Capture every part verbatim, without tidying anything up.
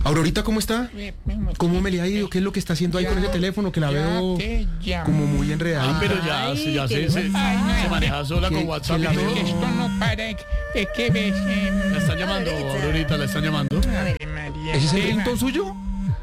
Aurorita, ¿cómo está? ¿Cómo me le ha ido? ¿Qué es lo que está haciendo ahí con ese teléfono que la veo como muy enredada? Ah, pero ya, se- ya se, se, Ay, se no, maneja sola que- con WhatsApp que y la todo. veo- Esto no para, es que ves... eh, La están llamando, Aurorita, la están llamando. Ave María, ¿Ese es el Esteban, ringtone suyo?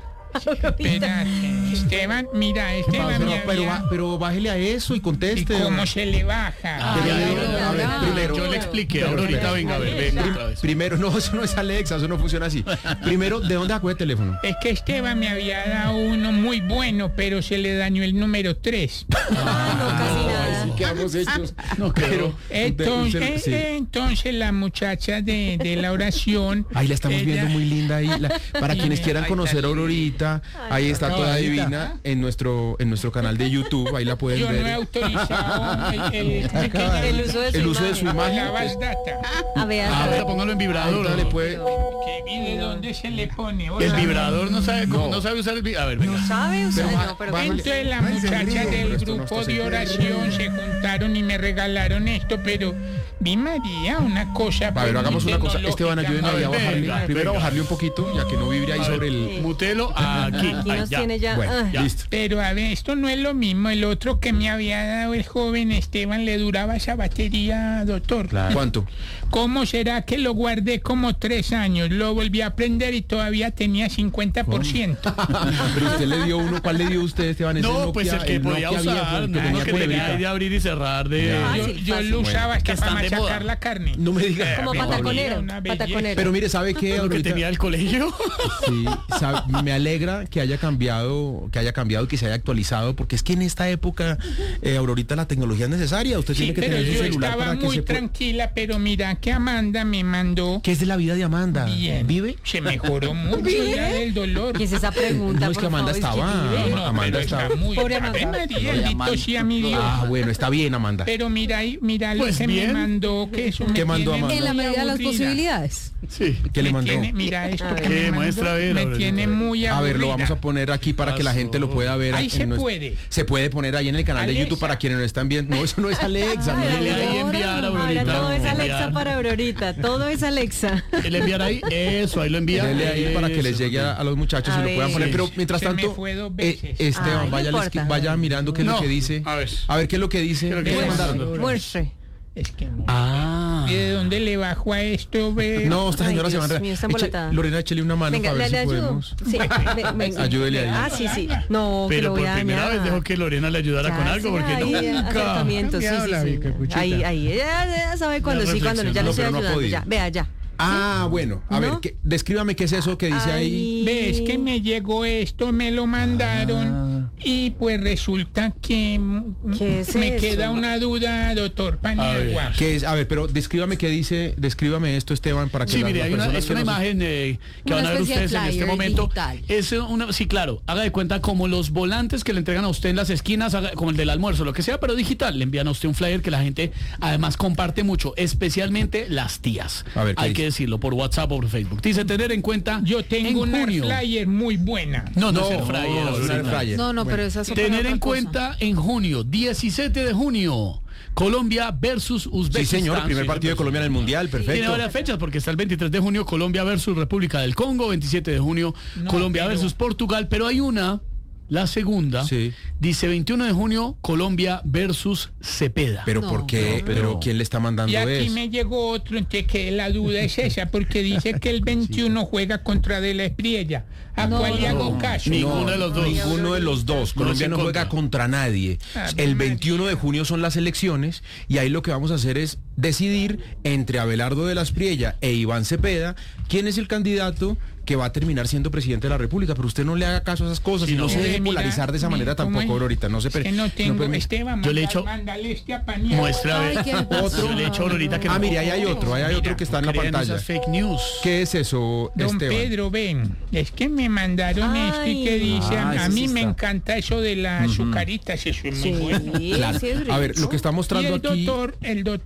espérate, Esteban, mira, Esteban Pero, me pero, había- ba- pero bájele a eso y ¿Y conteste. cómo se le baja? Ah, Pero, ya, pero, ya, ya, a ver, ya. primero- Yo le expliqué, Aurorita, venga, a ver, venga otra vez. Primero, no, eso no es Alexa, eso no funciona así. Primero, ¿de dónde sacó el teléfono? Es que Esteban me había dado uno muy bueno, pero se le dañó el número tres. Ah, no, casi nada. Sí, quedamos hechos. No quedó. Pero, Entonces, usted- sí. eh, entonces la muchacha de, de la oración... Ahí la estamos ella- viendo muy linda ahí. La- para Sí, quienes me- quieran ahí conocer está a Aurorita, ahí está toda Acabadita. divina en nuestro en nuestro canal de YouTube. Ahí la pueden Yo no he ver. autorizado el, el, El uso de su El uso de su imagen. imagen. la base data. A ver, Ah, a ver. pero póngalo en vibrador. Ahorita le puede. Que- ¿Y de dónde se le pone? ¿Vos El sabés? vibrador no sabe cómo, No. no sabe usar el vibrador. A ver, venga. ¿Sabe usted? Pero va- No, pero va- Entonces las Váyase, muchachas gringo, pero del esto no grupo está de oración se juntaron y me regalaron esto, pero vi María, una cosa... A ver, pues, hagamos muy una cosa. tecnológica, Esteban, ayúdenme ahí a Venga, bajarle. venga. Primero a bajarle un poquito, ya que no vibre ahí A ver, sobre el. Mutelo aquí. Aquí Ahí, nos ya. tiene ya. Bueno, ah. ya. listo. Pero a ver, esto no es lo mismo. El otro que me había dado el joven Esteban le duraba esa batería, doctor. ¿Cuánto? ¿Cómo será que lo guardé como tres años? Lo volví a prender y todavía tenía cincuenta por ciento. Pero usted le dio uno. ¿Cuál le dio usted, Esteban? ¿Ese No, pues Nokia- el que podía Nokia viejo, usar, el no tenía uno que tenía culebrita? ahí de abrir y cerrar de... Ya. Yo, Fácil, yo fácil. lo usaba hasta Que para están de machacar moda. la carne. No me diga. Como Una pataconero. una belleza. Pataconero. Pero mire, ¿sabe qué? Lo que Aurorita? tenía el colegio. Sí, sabe, me alegra que haya cambiado, que haya cambiado y que se haya actualizado, porque es que en esta época, eh, Aurorita, la tecnología es necesaria. Usted Sí, tiene que pero tener su yo celular estaba para que muy se pueda- tranquila, pero mira que Amanda me mandó ¿Qué es de la vida de Amanda? bien. ¿Vive? Se mejoró mucho ya del dolor. ¿Qué es esa pregunta? No, es que por Amanda favor? estaba. Es que vive. No, Amanda pero está- está muy... Pobre Ave Amanda. María, bendito sea mi Dios. Ah, bueno, está bien, Amanda. Pero mira, ahí- mira lo Pues que bien. me mandó, que eso me ¿Qué mandó tiene Amanda? En la muy medida de las aburrida. posibilidades. Sí. ¿Qué le Me mandó? tiene- mira esto A ver. que me ¿Qué? mandó, Muestra, a ver, me Aurelita, tiene a ver. muy A ver, lo aburrida. vamos a poner aquí para que la gente lo pueda ver. Ahí en se nuestro- puede. Se puede poner ahí en el canal de Alexa. YouTube para quienes no están viendo. No, eso no es Alexa. no, Ay, Dile ahí Aurora, enviar, ahora Aurorita. todo es Alexa Enviar. para Aurorita. Todo es Alexa. El enviar ahí, eso, ahí lo envía. Dele ahí para que les Eso, llegue a, a los muchachos A y lo puedan ver. poner. Pero Sí. mientras Se me tanto, fue dos eh, veces. Esteban, Ay, no vaya, les- importa. vaya mirando qué es No, lo que dice. a ver. A ver qué es lo que dice. ¿Qué es lo que ¿Qué le dice? mandaron? Muestre. Es que no. Ah. ¿Y de dónde le bajo a esto? Ve? No, esta Ay, señora se va a Dios enredar. mío, está Eche- embolatada. Lorena, échele una mano Venga, para le, ver le si ayudo. podemos. Sí, ve- venga. Ayúdele ahí. Ah, sí, sí. No, que Pero lo voy por a primera dañar. vez dejó que Lorena le ayudara Ya con algo, sea porque ahí, nunca. acercamiento, sí, cambiado sí, la sí. bicacuchita. Ahí, ahí, ella, ella sabe cuándo sí, cuándo no. Ya le reflexionó, estoy pero no ha ayudando. podido. Ya, vea, ya. Ah, bueno. A ¿No? ver, ¿qué- descríbame qué es eso que dice ahí. ¿Ves que me llegó esto? Me lo mandaron y pues resulta que mm, ¿Qué es me eso? queda una duda, doctor A ver. Paniagua. ¿Qué es? A ver, pero descríbame qué dice, descríbame esto, Esteban, para que Sí, las- mire, las hay una, personas es que una nos- imagen eh, que Una van a ver especie de ustedes en este flyer momento. digital. Es una, sí, claro, haga de cuenta como los volantes que le entregan a usted en las esquinas, haga- como el del almuerzo, lo que sea, pero digital. Le envían a usted un flyer que la gente además comparte mucho, especialmente las tías. A ver, ¿qué hay dice? que decirlo por WhatsApp o por Facebook. Dice tener en cuenta Yo tengo en una junio. flyer muy buena. No, no, No, es el flyer. no, es un Lorena. flyer. No, no, Bueno. pero esa es otra Tener en cosa. cuenta en junio, diecisiete de junio, Colombia versus Sí, Uzbekistán. señor, el primer Sí, partido de Colombia en el Mundial, Tiene perfecto. varias fechas porque está el veintitrés de junio Colombia versus República del Congo, veintisiete de junio No, Colombia pero- versus Portugal, pero hay una, la segunda, Sí. dice veintiuno de junio Colombia versus Cepeda. Pero No, ¿por qué? no, pero, pero- ¿quién le está mandando Y aquí eso? me llegó otro, entonces que la duda es esa, porque dice que el veintiuno juega contra De la Espriella. ¿A No, cuál le no. hago caso? Ninguno de los dos. Ninguno de los dos. No Colombia se no juega contra. contra nadie. Ah, El María. veintiuno de junio son las elecciones y ahí lo que vamos a hacer es decidir entre Abelardo de la Espriella e Iván Cepeda quién es el candidato que va a terminar siendo presidente de la República. Pero usted no le haga caso a esas cosas Sí, y no, no. se deje Eh, mira, polarizar de esa mira, manera ¿cómo tampoco, es? Aurorita. No se Es que per- no tengo, permi- Esteban, Yo le manda- echo- mándale este a Paniagua. Muestra, Ay, ve. ¿qué Otro. Yo le echo ahorita que Ah, no- mire, ahí hay otro, ahí hay otro que está en la crean pantalla. esas fake news. ¿Qué es eso, Don Esteban? Pedro, ven, es que me mandaron esto y que Ay. dice, a- Ah, a, ese mí sí me está. encanta eso de las azucaritas, eso es muy Sí, bueno. Claro. sí es A ver, rico. lo que está Y mostrando el aquí. doctor, el doctor me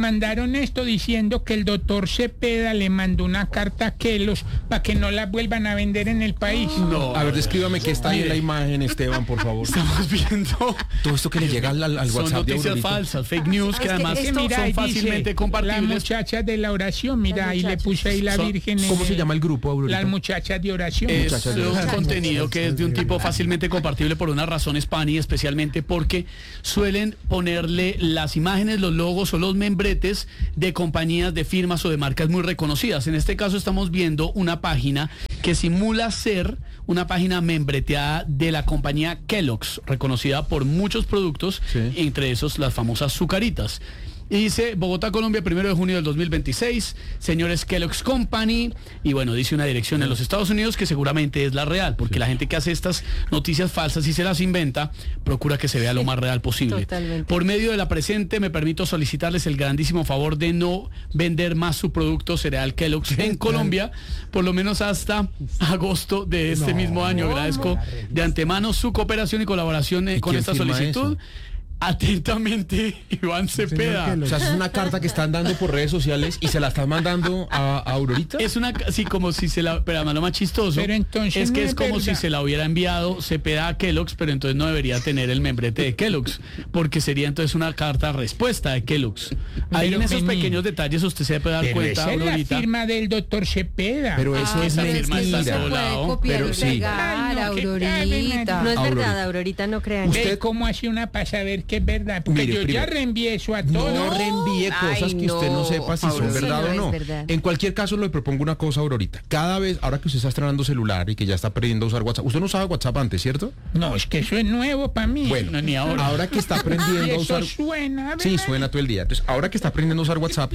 mandaron esto diciendo que el doctor Cepeda le mandó una carta a Kelos para que no la vuelvan a vender en el país. No. A ver, descríbame qué está ahí en la imagen, Esteban, por favor. Estamos viendo Todo esto que le llega al, al son WhatsApp de noticias Aurorita. falsas, fake news, que Es que además esto- Mira, son ahí fácilmente dice, compartibles. Las muchachas de la oración, mira, Las ahí le muchachas. puse ahí la Son- Virgen. en ¿Cómo se el- llama el grupo, Aurorita? Las muchachas de oración. Es Muchachas de un oración. contenido que es de un tipo fácilmente compartible por una razón Spani, especialmente porque suelen ponerle las imágenes, los logos o los membretes de compañías, de firmas o de marcas muy reconocidas. En este caso estamos viendo una página que simula ser una página membreteada de la compañía Kellogg's, reconocida por muchos productos, Sí. entre esos las famosas Zucaritas. Y dice Bogotá, Colombia, primero de junio del dos mil veintiséis, señores Kellogg's Company, y bueno, dice una dirección en los Estados Unidos que seguramente es la real, porque la gente que hace estas noticias falsas y se las inventa, procura que se vea lo más real posible. Totalmente. Por medio de la presente, me permito solicitarles el grandísimo favor de no vender más su producto cereal Kellogg's en Colombia, por lo menos hasta agosto de este mismo año. Agradezco de antemano su cooperación y colaboración eh, ¿Y con quién esta firma solicitud. eso? Atentamente, Iván Cepeda. O sea, es una carta que están dando por redes sociales y se la están mandando a, a Aurorita. Es una, sí, como si se la, pero además lo más chistoso Pero entonces es que no es es como verdad. si se la hubiera enviado Cepeda a Kellogg's, pero entonces no debería tener el membrete de Kellogg's, porque sería entonces una carta respuesta de Kellogg's. Ahí Pero en esos vení. pequeños detalles usted se puede dar Pero cuenta, esa es la Aurorita. firma del doctor Cepeda. Pero eso Ah, es esa firma está en mentira. todo lado. copiar Pero y sí. pegar, Ay, no, qué Aurorita. No es Aurorita. verdad, Aurorita, no crean. Usted- Ve cómo hace una para saber que es verdad. Porque Mire, yo primero, ya reenvié eso a No todos. reenvíe cosas Ay, que usted no no, sepa si son Aurorita. verdad Sí, o no no. es verdad. En cualquier caso, le propongo una cosa, Aurorita. Cada vez, ahora que usted está estrenando celular y que ya está aprendiendo a usar WhatsApp, usted no usaba WhatsApp antes, ¿cierto? No, es que eso es nuevo para mí. Bueno, No, ni ahora. ahora que está Y aprendiendo a eso usar... suena. Sí, ¿verdad? suena todo el día. Entonces, ahora que está aprendiendo a usar WhatsApp,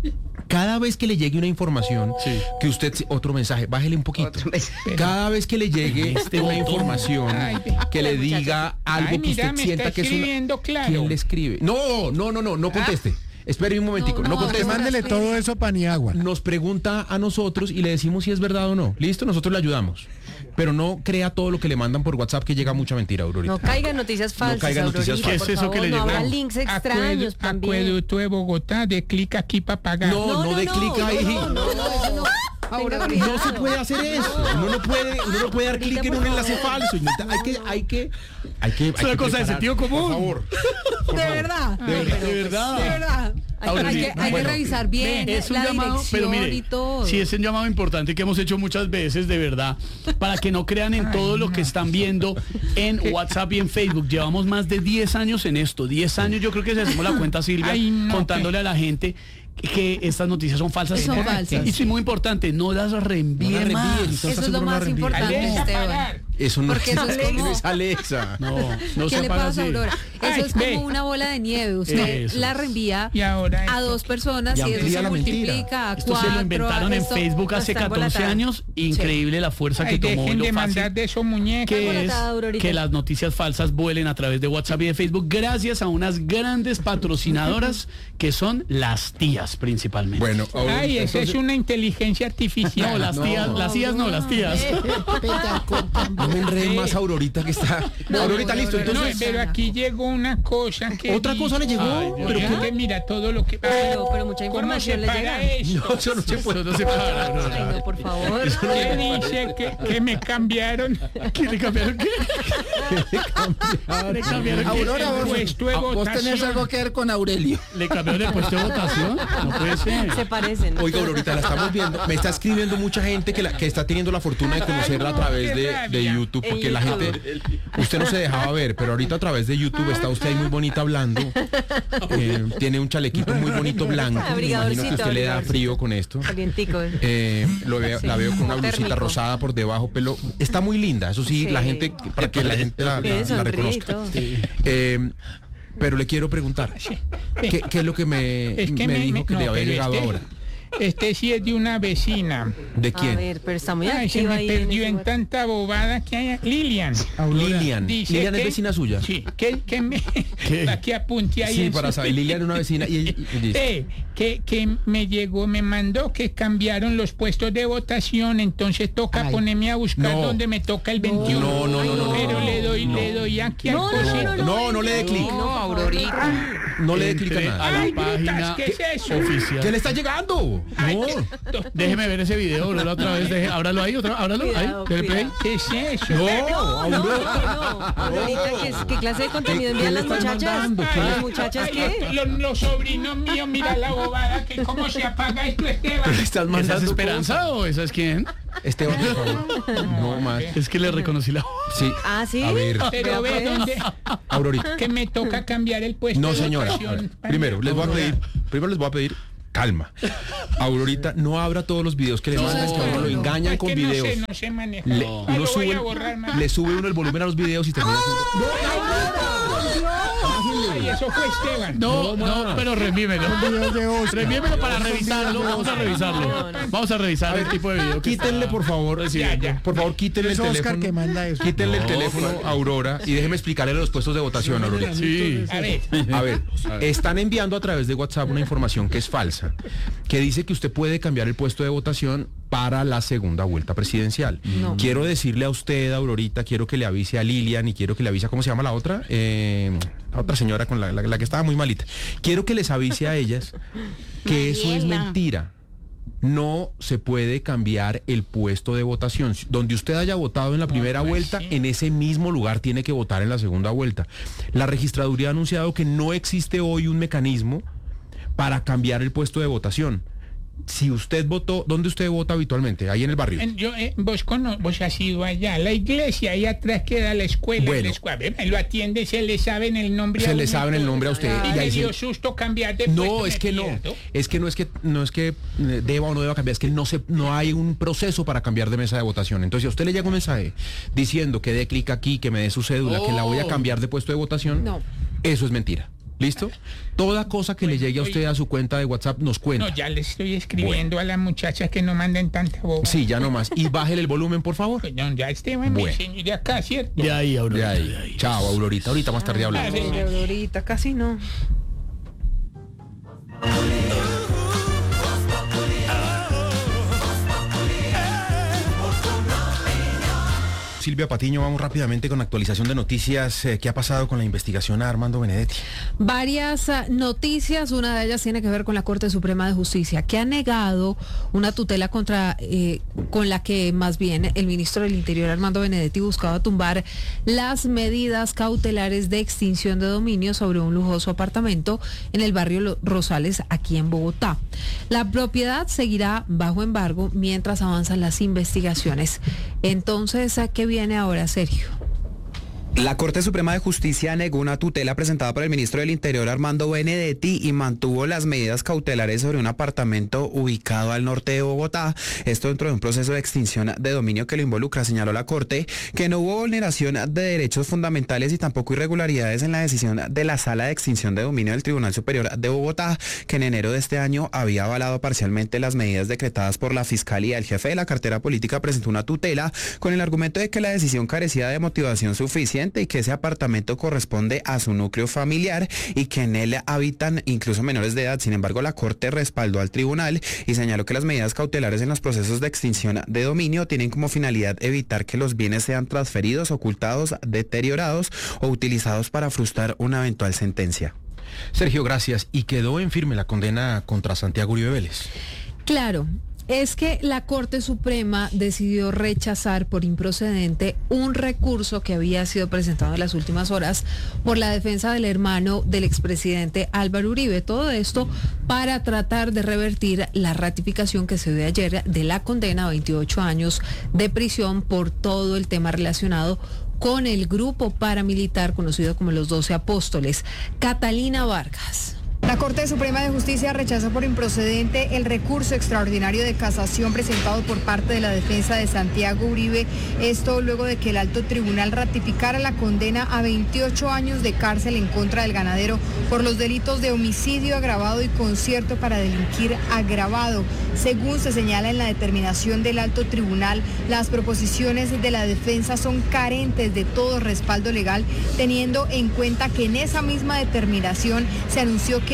cada vez que le llegue una información, Sí. que usted, otro mensaje, bájele un poquito. Otro mensaje. Cada vez que le llegue Este una botón. información Ay, ve. que le diga algo Ay, que mira, usted me sienta está que es una... escribiendo claro. ¿Quién le escribe? No, no, no, no, no conteste. Espere un momentico, no, No, no, conteste. no. Mándele todo eso a Paniagua. Nos pregunta a nosotros y le decimos si es verdad o no. Listo, nosotros le ayudamos. Pero no crea todo lo que le mandan por WhatsApp, que llega mucha mentira, Aurorita. No caigan noticias falsas. caigan noticias Aurorita, falsas. por ¿Qué es eso que favor, le no llegó? habrá links extraños Acuedu- también. Acueducto de Bogotá, de clic aquí para pagar. No, no, de clic ahí. No, no, no, eso no. Tenga No cuidado. se puede hacer eso. Uno no puede, uno no puede dar Aurorita, clic en por un enlace favor. falso. Ignita. Hay que, hay que, hay que. Es una cosa de sentido común. Por favor. Por De favor. verdad. De verdad. De verdad. De verdad. Hay, Aurorita, hay que, hay bueno, que revisar bien Es un la llamado, dirección pero mire, y todo. sí es un llamado importante que hemos hecho muchas veces, de verdad, para que no crean en todo lo que están viendo en WhatsApp y en Facebook. Llevamos más de diez años en esto, diez años, yo creo que se hacemos la cuenta, Silvia, Ay, no, contándole a la gente que estas noticias son falsas. Son falsas. Y sí, muy importante, no las reenvíe No las más. reenvíe, entonces Eso es lo seguro no la más reenvíe. importante, Alexa, Esteban. pagar. Eso no Porque eso es como- no es Alexa. No, no ¿Qué se le paga pasa, así. Aurora? Eso Ay, es ve. como una bola de nieve. Usted Eso la es. reenvía Y ahora a esto. dos personas Y y eso amplía se la mentira. multiplica a Esto cuatro. se lo inventaron en esto- Facebook hace está catorce embolatada. años. Increíble la fuerza Ay, que tomó dejen lo de fácil mandar de esos muñecos. que es embolatada, Aurorita. que las noticias falsas vuelen a través de WhatsApp y de Facebook gracias a unas grandes patrocinadoras que son las tías principalmente. Bueno, Aurorita, Ay, esa es entonces- una inteligencia artificial. No, las No. tías, las tías no, las tías. No me enreden más, Aurorita, que está. Aurorita, listo. No, Entonces, pero aquí llegó una cosa que... ¿otra cosa le llegó? Ay, Dios Pero mío. que mira todo lo que... Pero, pero mucha ¿Cómo información se le paga llega. eso? no, eso no se puede. Eso no se para, Aurora. Ay, no, por favor. ¿Qué dice que, que me cambiaron? ¿Qué le cambiaron qué? ¿Le cambiaron qué? Aurora, vos, Puesto de ah, vos tenés votación. algo que ver con Aurelio. ¿Le cambiaron el puesto de votación? No puede ser. Se parecen. Oiga, Aurorita, la estamos viendo. Me está escribiendo mucha gente que, la, que está teniendo la fortuna de conocerla a través de, de YouTube, porque la gente, usted no se dejaba ver, pero ahorita a través de YouTube está usted ahí muy bonita hablando. Eh, tiene un chalequito muy bonito blanco. Me imagino que usted le da frío con esto. Calientico. Eh, lo veo- la veo con una blusita Térmico. rosada por debajo, pero está muy linda. Eso sí, Sí. la gente, para que la gente la, la- Bien, la sonríe y reconozca. todo. Eh, pero le quiero preguntar, ¿qué, qué es lo que me, Es que me me, dijo me- que no, le había pero llegado este, ahora? Este sí es de una vecina. ¿De A quién? ver, pero está muy Ay, se activa me ahí perdió ese en WhatsApp. tanta bobada que hay. Lilian. Lilian. Dice Lilian es que- vecina suya. Sí, que, que me... Para que apunte ahí. Sí, en para su- saber. Lilian es una vecina y, y- y dice, Eh, que, que me llegó, me mandó que cambiaron los puestos de votación, entonces toca Ay. ponerme a buscar No. donde me toca el veintiuno. No, no, no, no, no, Pero no, le doy, no. le doy aquí al no, cosito. no, no le dé clic. No, Aurorita. no le dé clic a Entre nada. a la Ay, brutas, página ¿qué es eso? oficial. ¿Qué le está llegando? Ay, No. Déjeme ver ese video, bro, la otra vez. Deje, ábralo ahí, otra, ábralo ahí. Cuidado, dele play. cuidado. ¿Qué es eso? No, No, no, Aurora. no. Aurorita, ¿qué, qué clase de contenido ¿Qué- envían qué las le están muchachas? mandando? ¿Qué? ¿Las muchachas Ay, qué? Los, los- los sobrinos míos, mira la bobada, que cómo se apaga esto, Esteban. ¿Le estás ¿Esa es mandando Esperanza o esa es quién? cosas? Esteban, por favor. No más. Es que le reconocí la voz. Sí. Ah, ¿sí? A ver, Pero ve dónde, Aurorita. que me toca cambiar el puesto No, de señora. votación. A ver, primero, les voy a pedir, primero les voy a pedir calma. Aurorita, no abra todos los videos que le No, mandan, que a uno lo no. engañan Es con que videos. No sé, no sé manejar. Le, Ah, uno lo sube, voy a borrar más. le sube uno el volumen a los videos y termina haciendo... Ay, eso fue Esteban. No, no, pero reenvíemelo. Reenvíemelo para revisarlo. Vamos a revisarlo. Vamos a revisar el tipo de video que Quítenle, está por favor, recibiendo. Ya, ya. por favor, quítenle el Es Oscar teléfono. que manda eso. Quítenle el No, teléfono a Aurora y déjeme explicarle los puestos de votación, Aurora. Sí. A ver, A ver, están enviando a través de WhatsApp una información que es falsa, que dice que usted puede cambiar el puesto de votación para la segunda vuelta presidencial. No. Quiero decirle a usted, Aurorita, quiero que le avise a Lilian y quiero que le avise a, ¿cómo se llama la otra? Eh, la otra señora con la, la- la que estaba muy malita. Quiero que les avise a ellas que eso es Mariela. mentira. No se puede cambiar el puesto de votación. Donde usted haya votado en la primera pues vuelta, sí. en ese mismo lugar tiene que votar en la segunda vuelta. La registraduría ha anunciado que no existe hoy un mecanismo para cambiar el puesto de votación. Si usted votó, ¿dónde usted vota habitualmente? Ahí en el barrio. en- yo, eh, vos, cono, vos has ido allá, la iglesia, ahí atrás queda la escuela. Bueno. La escuela. Ve, me lo atiende, se le saben el nombre. Se a le uno saben el todo. nombre a usted. Y Y me ahí se- dio susto cambiar de puesto. No, es me que no. pierdo. Es que no es que no es que eh, deba o no deba cambiar, es que no se no hay un proceso para cambiar de mesa de votación. Entonces, si a usted le llega un mensaje diciendo que dé clic aquí, que me dé su cédula, que la voy a Oh. cambiar de puesto de votación, No. eso es mentira. ¿Listo? Toda cosa que le llegue a usted a su cuenta de WhatsApp nos cuenta. No, ya le estoy escribiendo a las muchachas que no manden tanta boba. Sí, ya nomás. Y bájele el volumen, por favor. Pues, no, ya Esteban Bueno. me enseñó de acá, ¿cierto? De ahí, De Aurora. ahí. de ahí. Chao, Aurorita. Ahorita más tarde hablamos. Ay, Pobre Aurorita, casi no. Silvia Patiño, vamos rápidamente con actualización de noticias. Eh, ¿Qué ha pasado con la investigación a Armando Benedetti? Varias ah, noticias, una de ellas tiene que ver con la Corte Suprema de Justicia, que ha negado una tutela contra eh, con la que más bien el ministro del Interior, Armando Benedetti, buscaba tumbar las medidas cautelares de extinción de dominio sobre un lujoso apartamento en el barrio Lo- Rosales, aquí en Bogotá. La propiedad seguirá bajo embargo mientras avanzan las investigaciones. Entonces, ¿a qué viene ahora, Sergio? La Corte Suprema de Justicia negó una tutela presentada por el ministro del Interior, Armando Benedetti, y mantuvo las medidas cautelares sobre un apartamento ubicado al norte de Bogotá. Esto dentro de un proceso de extinción de dominio que lo involucra. Señaló la Corte que no hubo vulneración de derechos fundamentales y tampoco irregularidades en la decisión de la Sala de Extinción de Dominio del Tribunal Superior de Bogotá, que en enero de este año había avalado parcialmente las medidas decretadas por la Fiscalía. El jefe de la cartera política presentó una tutela con el argumento de que la decisión carecía de motivación suficiente y que ese apartamento corresponde a su núcleo familiar y que en él habitan incluso menores de edad. Sin embargo, la Corte respaldó al tribunal y señaló que las medidas cautelares en los procesos de extinción de dominio tienen como finalidad evitar que los bienes sean transferidos, ocultados, deteriorados o utilizados para frustrar una eventual sentencia. Sergio, gracias. Y quedó en firme la condena contra Santiago Uribe Vélez. Claro, es que la Corte Suprema decidió rechazar por improcedente un recurso que había sido presentado en las últimas horas por la defensa del hermano del expresidente Álvaro Uribe. Todo esto para tratar de revertir la ratificación que se dio ayer de la condena a veintiocho años de prisión por todo el tema relacionado con el grupo paramilitar conocido como los doce Apóstoles. Catalina Vargas. La Corte Suprema de Justicia rechazó por improcedente el recurso extraordinario de casación presentado por parte de la defensa de Santiago Uribe. Esto luego de que el alto tribunal ratificara la condena a veintiocho años de cárcel en contra del ganadero por los delitos de homicidio agravado y concierto para delinquir agravado. Según se señala en la determinación del alto tribunal, las proposiciones de la defensa son carentes de todo respaldo legal, teniendo en cuenta que en esa misma determinación se anunció que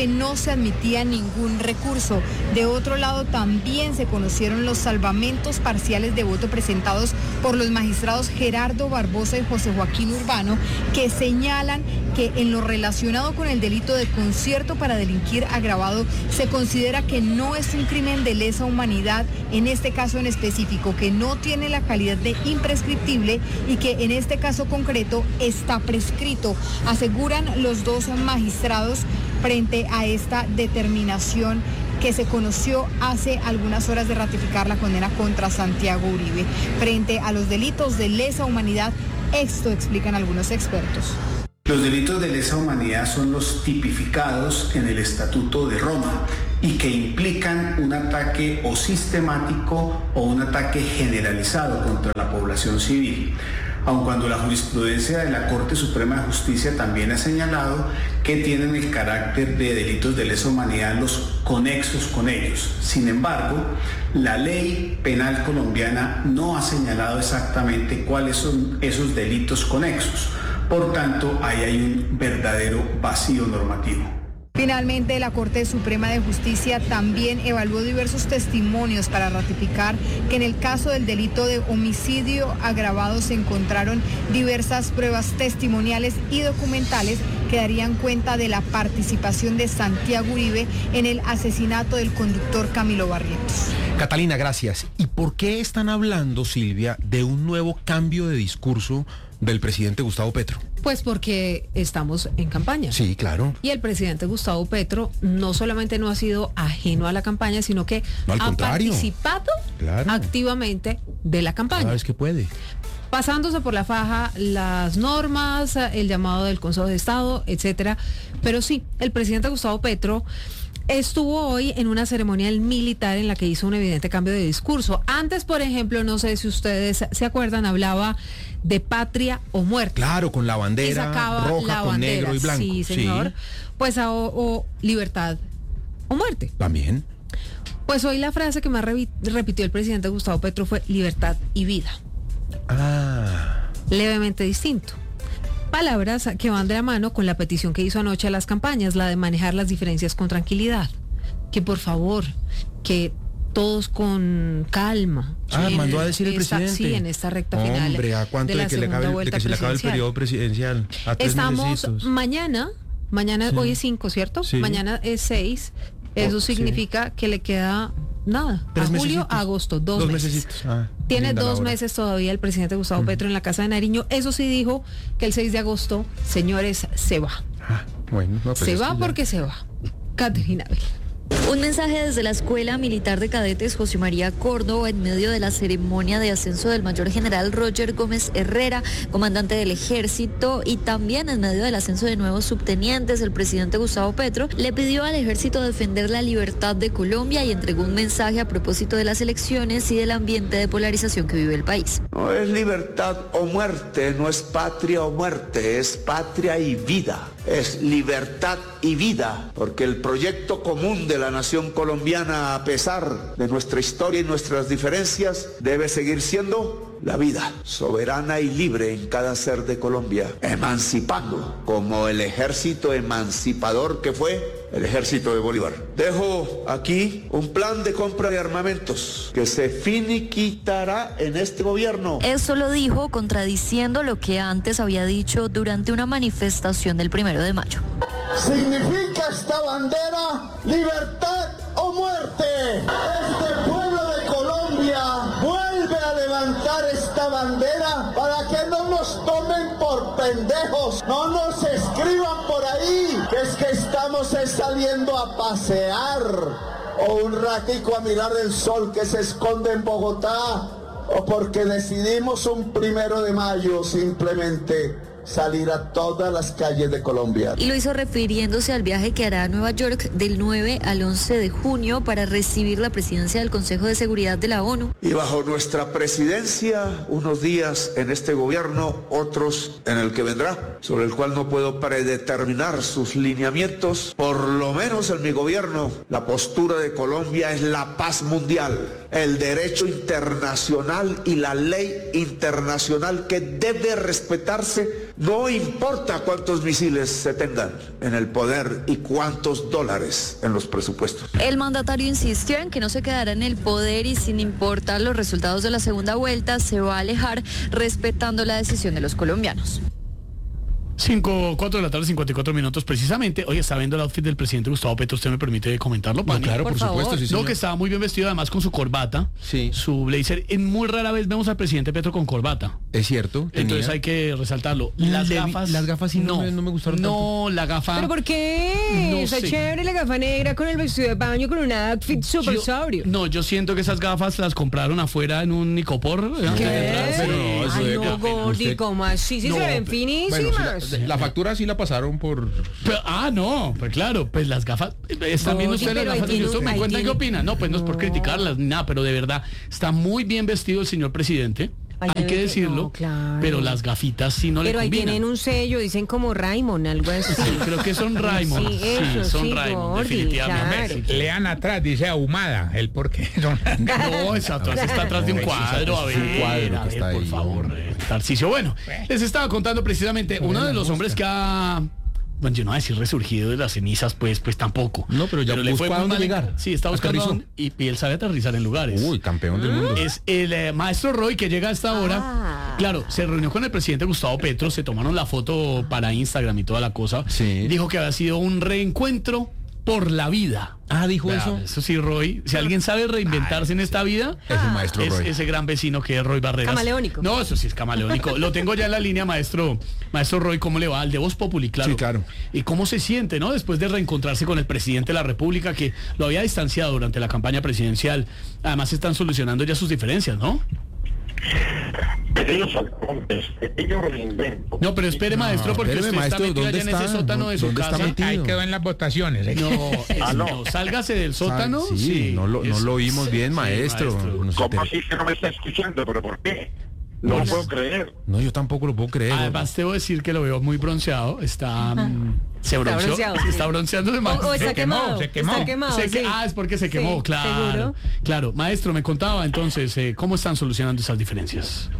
no se admitía ningún recurso. De otro lado, también se conocieron los salvamentos parciales de voto presentados por los magistrados Gerardo Barbosa y José Joaquín Urbano, que señalan que en lo relacionado con el delito de concierto para delinquir agravado se considera que no es un crimen de lesa humanidad en este caso en específico, que no tiene la calidad de imprescriptible y que en este caso concreto está prescrito, aseguran los dos magistrados frente a esta determinación que se conoció hace algunas horas de ratificar la condena contra Santiago Uribe. Frente a los delitos de lesa humanidad, esto explican algunos expertos. Los delitos de lesa humanidad son los tipificados en el Estatuto de Roma y que implican un ataque o sistemático o un ataque generalizado contra la población civil, aun cuando la jurisprudencia de la Corte Suprema de Justicia también ha señalado que tienen el carácter de delitos de lesa humanidad los conexos con ellos. Sin embargo, la ley penal colombiana no ha señalado exactamente cuáles son esos delitos conexos. Por tanto, ahí hay un verdadero vacío normativo. Finalmente, la Corte Suprema de Justicia también evaluó diversos testimonios para ratificar que en el caso del delito de homicidio agravado se encontraron diversas pruebas testimoniales y documentales que darían cuenta de la participación de Santiago Uribe en el asesinato del conductor Camilo Barrientos. Catalina, gracias. ¿Y por qué están hablando, Silvia, de un nuevo cambio de discurso del presidente Gustavo Petro? Pues porque estamos en campaña. Sí, claro. Y el presidente Gustavo Petro no solamente no ha sido ajeno a la campaña, sino que no, al ha contrario. participado Claro. activamente de la campaña. Cada vez que puede. Pasándose por la faja las normas, el llamado del Consejo de Estado, etcétera. Pero sí, el presidente Gustavo Petro estuvo hoy en una ceremonial militar en la que hizo un evidente cambio de discurso. Antes, por ejemplo, no sé si ustedes se acuerdan, hablaba de patria o muerte. Claro, con la bandera roja, la con bandera, negro y blanco. Sí, señor. Sí. Pues a, o, o libertad o muerte. También. Pues hoy la frase que más re- repitió el presidente Gustavo Petro fue libertad y vida. Ah. Levemente distinto. Palabras que van de la mano con la petición que hizo anoche a las campañas, la de manejar las diferencias con tranquilidad. Que por favor, que todos con calma. Ah, sí, mandó a decir el esta, presidente. Sí, en esta recta final. Hombre, ¿a cuánto de, de, que, le acabe, de que se le acabe el periodo presidencial? A tres Estamos mesecitos. mañana, mañana, sí. Hoy es cinco, ¿cierto? Sí. Mañana es seis. Eso oh, significa sí. que le queda nada. Tres a julio, mesecitos. Agosto, dos, dos meses. Ah, Tiene dos meses todavía el presidente Gustavo uh-huh. Petro en la Casa de Nariño. Eso sí dijo que el seis de agosto, señores, se va. Ah, bueno, no, pues se va ya. porque se va. Caterina Bell. Un mensaje desde la Escuela Militar de Cadetes José María Córdoba en medio de la ceremonia de ascenso del mayor general Roger Gómez Herrera, comandante del ejército, y también en medio del ascenso de nuevos subtenientes. El presidente Gustavo Petro le pidió al ejército defender la libertad de Colombia y entregó un mensaje a propósito de las elecciones y del ambiente de polarización que vive el país. No es libertad o muerte, no es patria o muerte, es patria y vida. Es libertad y vida, porque el proyecto común de la nación colombiana, a pesar de nuestra historia y nuestras diferencias, debe seguir siendo la vida, soberana y libre en cada ser de Colombia, emancipando, como el ejército emancipador que fue el ejército de Bolívar. Dejo aquí un plan de compra de armamentos que se finiquitará en este gobierno. Eso lo dijo contradiciendo lo que antes había dicho durante una manifestación del primero de mayo. ¿Significa esta bandera libertad o muerte? Este pueblo de Colombia vuelve a levantar esta bandera para que no nos tomen por pendejos, no nos escriban por ahí, que es que estamos saliendo a pasear o un ratico a mirar el sol que se esconde en Bogotá, o porque decidimos un primero de mayo simplemente salir a todas las calles de Colombia. Y lo hizo refiriéndose al viaje que hará a Nueva York del nueve al once de junio para recibir la presidencia del Consejo de Seguridad de la ONU. Y bajo nuestra presidencia, unos días en este gobierno, otros en el que vendrá, sobre el cual no puedo predeterminar sus lineamientos. Por lo menos en mi gobierno, la postura de Colombia es la paz mundial, el derecho internacional y la ley internacional que debe respetarse No importa cuántos misiles se tengan en el poder y cuántos dólares en los presupuestos. El mandatario insistió en que no se quedará en el poder y sin importar los resultados de la segunda vuelta, se va a alejar respetando la decisión de los colombianos. cinco, cuatro de la tarde, cincuenta y cuatro minutos precisamente. Oye, está viendo el outfit del presidente Gustavo Petro. ¿Usted me permite comentarlo, Pani? No, claro, por, por supuesto, sí, No, señor. que estaba muy bien vestido, además con su corbata, sí, su blazer. En muy rara vez vemos al presidente Petro con corbata. Es cierto. Entonces tenía. hay que resaltarlo. Las Le- gafas... Las gafas sí no, no, me, no me gustaron No, tanto. la gafa... ¿Pero por qué? No Está sé. chévere la gafa negra con el vestido de baño con un outfit súper Yo- sobrio. No, yo siento que esas gafas las compraron afuera en un Nicopor. antes ¿Qué? de entrar. Pero no, eso Ay, de no, que- Gordi, usted- ¿cómo así? Sí No, se ven pero- finísimas. Bueno, sí, la, la factura sí la pasaron por... Pero- ah, no, pues claro, pues las gafas, están viendo Gordi, ustedes las pero ahí gafas de tiene Gustavo, un- ¿me ahí cuentan qué tiene- opinan? No, pues no es por No. criticarlas ni nada, pero de verdad, está muy bien vestido el señor presidente, Ahí hay tiene que que- decirlo, no, claro. pero las gafitas sí no Pero le ahí combinan. tienen un sello, dicen como Raymond, algo así. Sí, creo que son Raymond, Sí, sí, eso, son sí, Raymond, Gordi, definitivamente. claro. Lean atrás, dice ahumada, el por qué son... No, esa atrás está atrás de un No, sí, cuadro, a es un ver, cuadro a que ver, está por ahí. favor, eh, Tarcisio. Bueno, les estaba contando precisamente uno de los hombres que ha... Bueno, yo no voy a decir resurgido de las cenizas, pues, pues tampoco. No, pero ya le buscó a muy dónde mal en- llegar. Sí, está buscando Aterrizó. dónde- y, y él sabe aterrizar en lugares. Uy, campeón del mundo. Es el eh, maestro Roy que llega a esta hora. Ah. Claro, se reunió con el presidente Gustavo Petro, se tomaron la foto para Instagram y toda la cosa. Sí. Dijo que había sido un reencuentro por la vida. Ah, dijo Vea, eso. Eso sí, Roy. Si alguien sabe reinventarse en esta vida, Es el maestro es Roy. ese gran vecino que es Roy Barreras. Camaleónico. No, eso sí es camaleónico. Lo tengo ya en la línea, maestro. Maestro Roy, ¿cómo le va? Al de Voz Populi, claro. Sí, claro. ¿Y cómo se siente, no? Después de reencontrarse con el presidente de la República, que lo había distanciado durante la campaña presidencial. Además, están solucionando ya sus diferencias, ¿no? Pequeños saltones, pequeños reinventos. No, pero espere, maestro, porque espéreme, usted maestro, está metido ¿dónde allá en ese está? sótano de su ¿Dónde está casa. metido? Ahí quedó en las votaciones. ¿eh? No, es- Ah, no. no, sálgase del sótano. Sí, no lo, no es- lo oímos bien, sí, maestro. No, se ¿Cómo te- así que no me está escuchando? ¿Pero por qué? No lo puedo creer. no, yo tampoco lo puedo creer. Además, debo decir que lo veo muy bronceado. Está. mm, se Está bronceó. bronceado, se sí. está bronceando de O, más. o está Se quemó, quemado, se quemó. Está quemado, Se que- sí. ah, es porque se Sí, quemó, claro. ¿seguro? Claro. Maestro, me contaba entonces, eh, ¿cómo están solucionando esas diferencias?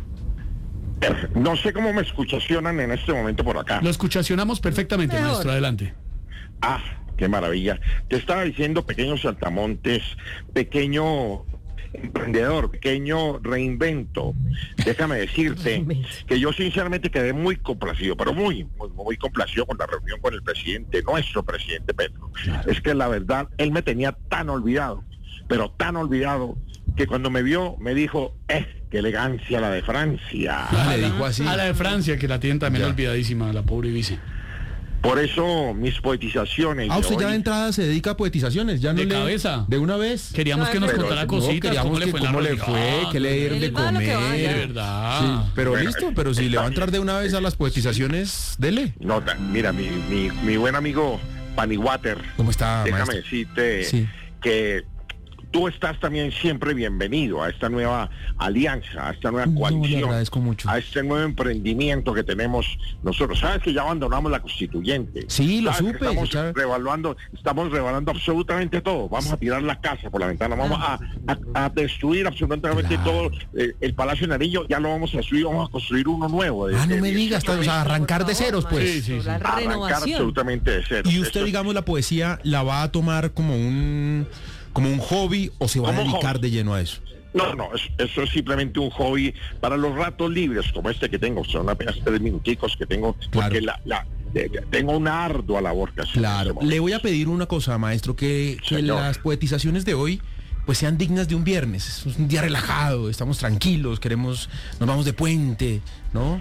No sé cómo me escuchacionan en este momento por acá. Lo escuchacionamos perfectamente, Mejor. maestro. Adelante. Ah, qué maravilla. Te estaba diciendo, pequeños saltamontes, pequeño emprendedor, pequeño reinvento. Déjame decirte que yo sinceramente quedé muy complacido, pero muy, muy, muy complacido con la reunión con el presidente, nuestro presidente Petro. Es que la verdad, él me tenía tan olvidado, pero tan olvidado, que cuando me vio me dijo, eh, qué elegancia la de Francia. Ah, le dijo así. A la de Francia, que la tienen también Ya. olvidadísima, la pobre vice. Por eso mis poetizaciones. Ah, de usted ya hoy- de entrada se dedica a poetizaciones, ya no De le- cabeza. de una vez. Queríamos que nos Pero- contara no, cositas, queríamos cómo le que fue en la cómo le reunión. fue, qué le dieron de Él va a lo que comer. vaya. De verdad. Sí, pero Bueno, listo, pero si le va a entrar de una vez a las poetizaciones, dele. No, ta- mira, mi, mi, mi buen amigo Paniwater, ¿Cómo está, déjame maestro? decirte Sí. que tú estás también siempre bienvenido a esta nueva alianza, a esta nueva No, le coalición, agradezco mucho. a este nuevo emprendimiento que tenemos nosotros. Sabes que ya abandonamos la constituyente. Sí, lo Sabes que supe, Estamos ya- revaluando, estamos revaluando absolutamente todo. Vamos a tirar la casa por la ventana, vamos a, a- a destruir absolutamente Claro. todo. Eh, el Palacio de Nariño ya lo vamos a destruir, vamos a construir uno nuevo. de- Ah, no de me digas, dieciocho o sea, arrancar de ceros, pues. Sí, sí, sí. La arrancar renovación. absolutamente de cero. Y usted, Eso- digamos, la poesía la va a tomar como un como un hobby o se va a Como un dedicar hobby. de lleno a eso. No, no, es- eso es simplemente un hobby para los ratos libres como este que tengo. Son apenas tres minuticos que tengo, Claro. porque la, la- de- de- tengo una ardua labor que hacer. en Claro. este momento. Le voy a pedir una cosa, maestro, que, que Señor. las poetizaciones de hoy pues sean dignas de un viernes. Es un día relajado, estamos tranquilos, queremos, nos vamos de puente, ¿no?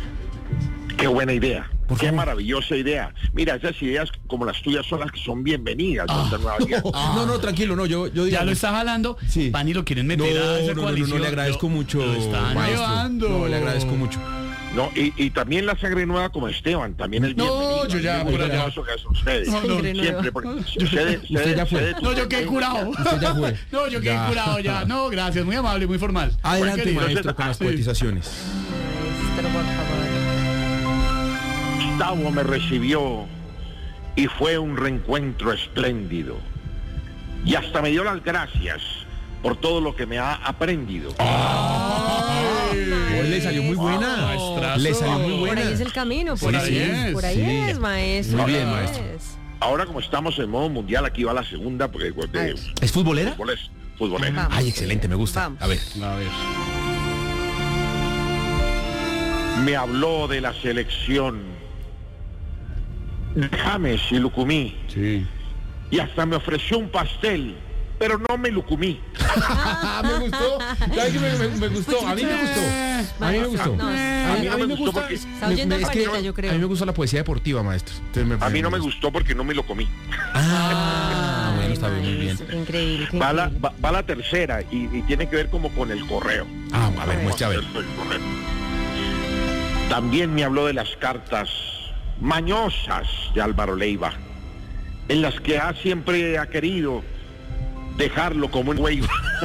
Qué buena idea. Por Qué favor. maravillosa idea. Mira, esas ideas como las tuyas son las que son bienvenidas a esta nueva alianza. No, no, tranquilo, no, yo, yo Ya digamos- lo está jalando. Sí. Pani lo quieren No, meter a esa no, no, no, coalición. no, le agradezco Lo- mucho, lo están maestro. llevando. No, le agradezco mucho. No, y, y también la sangre nueva como Esteban, también es No, bienvenida. yo ya, Muy por allá. generoso que hacen ustedes. No, no. Siempre, porque Yo- ustedes- usted ya fue. ustedes- No, yo quedé curado. Usted ya fue. No, yo quedé Ya. curado ya. No, gracias, muy amable, muy formal. Adelante, Muy querido. maestro, con las Sí. poetizaciones. Maestro, por favor. Gustavo me recibió y fue un reencuentro espléndido. Y hasta me dio las gracias por todo lo que me ha aprendido. Hoy le salió muy buena. Maestrazo. Le salió muy Por buena. ahí es el camino, por, Por ahí ahí es, es, por ahí sí. es, maestro. Muy bien, por ahí maestro. es. Ahora como estamos en modo mundial, aquí va la segunda, porque de, ¿Es futbolera? fútbol es futbolera. Vamos. Ay, excelente, me gusta. Vamos. A ver. A ver. Me habló de la selección de James y Lucumí. Sí. Y hasta me ofreció un pastel, pero no me lo comí. me gustó. ¿Sabes qué me, me- me gustó? A mí me gustó. A mí me gustó. No, A mí, a mí me gusta. porque- Está me- oyendo me- es que Juanita, yo creo. A mí me gusta la poesía deportiva, maestro. Entonces me- A mí no me gustó porque no me lo comí. Ah, bueno, está bien, muy bien. Maestro, increíble. qué Va la, increíble. va, va la tercera y, y tiene que ver como con el correo. Ah, a ver, muestra, a ver. El correo. También me habló de las cartas mañosas de Álvaro Leiva, en las que ha siempre ha querido dejarlo como un güey.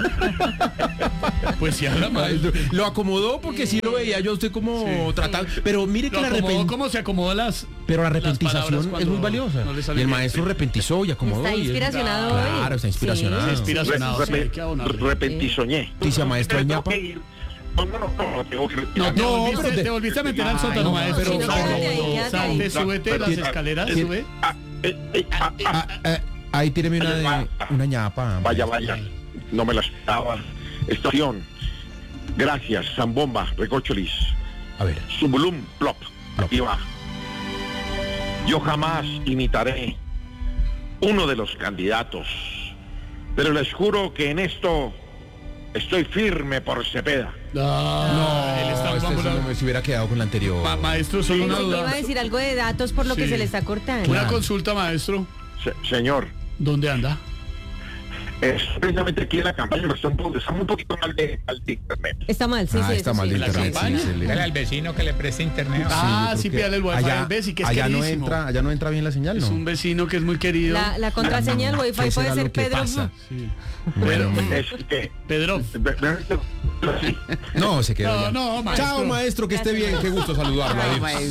Pues sí, habla maestro. Lo acomodó porque sí lo veía yo a usted como tratado. Pero mire que Lo la acomodó repen- como se acomodó las... Pero la las repentización palabras es cuando muy valiosa. no le Y sale el bien. maestro repentizó y acomodó. Está y es- inspiracionado hoy. Claro, está inspiracionado. Sí. Inspiracionado, sí, hay que abonarle. Repentisoñé. Dice maestro Tengo Añapa. que ir. No, no, no, no, tengo que No, retirar. te, No, volviste, pero te- te volviste a meter al Ay, sótano, no, maestro. sí, no, Salte, quédate ahí, quédate salte, ahí. súbete las escaleras, sube. Ah, eh, eh, ah, ah, Ah, eh, ahí tíreme una de una ñapa. Vaya, vaya. No me la esperaba. Estación. Gracias, Zambomba, Recorcholis. A ver. Zumbulum, plop. Aquí va. Yo jamás imitaré uno de los candidatos, pero les juro que en esto estoy firme por Cepeda. No, él está este vamos, sí no me se hubiera quedado con la anterior. Ma- maestro, solo una Pensé que iba duda. a decir algo de datos por lo que Sí. se le está cortando. Una consulta, maestro. Se- señor, ¿Dónde anda? es precisamente aquí en la campaña, pero está un poco- estamos un poquito mal de, mal de internet. Está mal, sí, Ah, sí. está eso mal de sí. La internet. campaña. Sí, se le- Dale al vecino que le preste internet. Ah, yo creo sí, que pídale el wifi allá- al Bessi, que es allá no queridísimo. entra, allá no entra bien la señal, Es ¿no? un vecino que es muy querido. La, la contraseña del Wi-Fi ¿Qué puede será ser lo que Pedro. pasa? Sí. Bueno, Es que... Pedro. Sí. no, se quedó. No, ya. no, maestro. Chao, maestro, que esté bien. Qué gusto saludarlo. Adiós.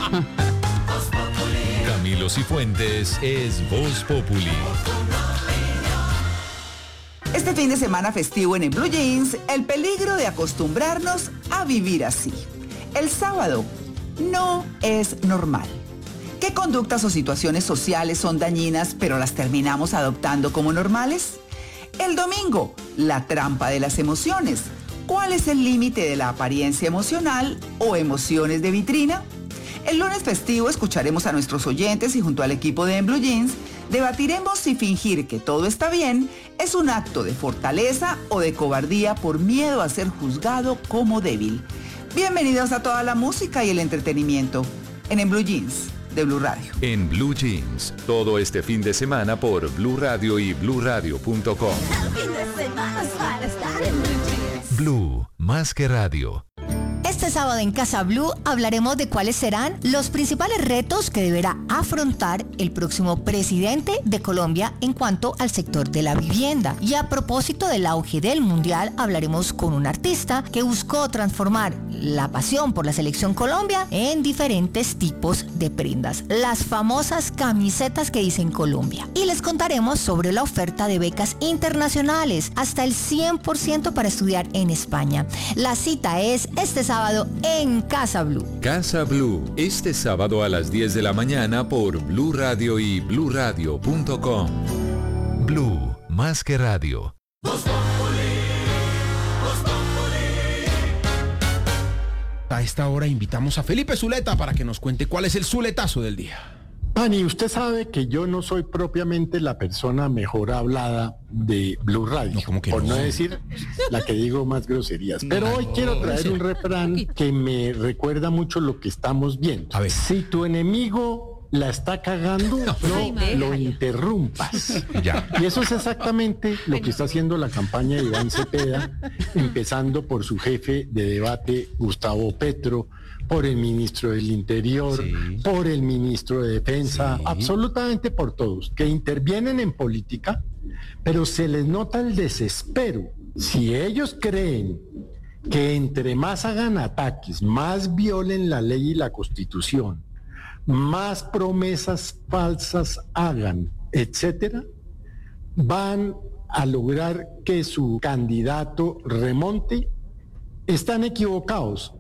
Camilo Cifuentes es Voz Populi. Este fin de semana festivo en el Blue Jeans, el peligro de acostumbrarnos a vivir así. El sábado no es normal. ¿Qué conductas o situaciones sociales son dañinas pero las terminamos adoptando como normales? El domingo, la trampa de las emociones. ¿Cuál es el límite de la apariencia emocional o emociones de vitrina? El lunes festivo escucharemos a nuestros oyentes y junto al equipo de En Blue Jeans debatiremos si fingir que todo está bien es un acto de fortaleza o de cobardía por miedo a ser juzgado como débil. Bienvenidos a toda la música y el entretenimiento en En Blue Jeans de Blue Radio. En Blue Jeans, todo este fin de semana por Blue Radio y blue radio punto com. Blue, más que radio. Este sábado en Casa Blue hablaremos de cuáles serán los principales retos que deberá afrontar el próximo presidente de Colombia en cuanto al sector de la vivienda. Y a propósito del auge del mundial, hablaremos con un artista que buscó transformar la pasión por la selección Colombia en diferentes tipos de prendas, las famosas camisetas que dicen Colombia. Y les contaremos sobre la oferta de becas internacionales, hasta el cien por ciento para estudiar en España. La cita es este sábado en Casa Blue. Casa Blue, este sábado a las diez de la mañana por Blue Radio y blue radio punto com. Blue, más que radio. A esta hora invitamos a Felipe Zuleta para que nos cuente cuál es el zuletazo del día. Pani, usted sabe que yo no soy propiamente la persona mejor hablada de Blue Radio, por no? no decir la que digo más groserías. Pero No, hoy quiero traer un refrán que me recuerda mucho lo que estamos viendo. A ver. Si tu enemigo la está cagando, no, Ay, lo déjalo. interrumpas. Ya. Y eso es exactamente lo que está haciendo la campaña de Iván Cepeda, empezando por su jefe de debate, Gustavo Petro, por el ministro del Interior, Sí. por el ministro de Defensa, Sí. absolutamente por todos, que intervienen en política, pero se les nota el desespero. Si ellos creen que entre más hagan ataques, más violen la ley y la Constitución, más promesas falsas hagan, etcétera, van a lograr que su candidato remonte están equivocados.